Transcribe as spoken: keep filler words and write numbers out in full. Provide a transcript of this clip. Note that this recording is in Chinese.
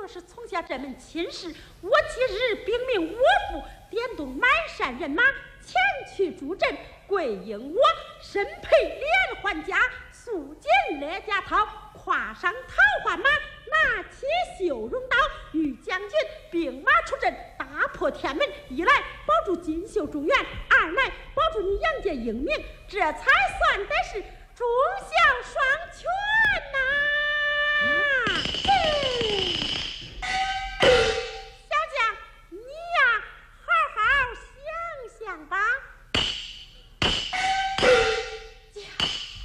若是从下这门亲事，我今日禀明我父，点动满山人马前去助阵，跪应我身配连环甲，素锦列甲套，跨上桃花马，拿起绣绒刀，与将军兵马出阵，大破天门。一来保住锦绣中原，二来保住你杨家英名，这才算得是忠孝双全。